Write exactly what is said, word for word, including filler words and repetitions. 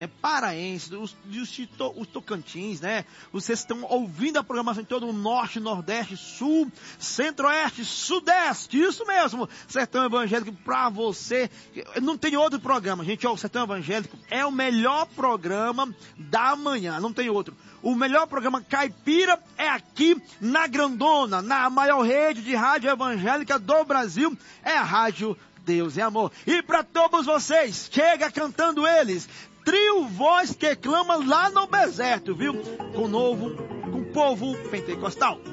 É paraense, os, os, os Tocantins, né? Vocês estão ouvindo a programação em todo o Norte, Nordeste, Sul, Centro-Oeste, Sudeste, isso mesmo, Sertão Evangélico pra você. Não tem outro programa, gente, ó, o Sertão Evangélico é o melhor programa da manhã, não tem outro. O melhor programa caipira é aqui na Grandona, na maior rede de rádio evangélica do Brasil, é a Rádio Deus e Amor. E para todos vocês, chega cantando eles, Trio Voz que clama lá no deserto, viu? Com o novo, com o povo pentecostal.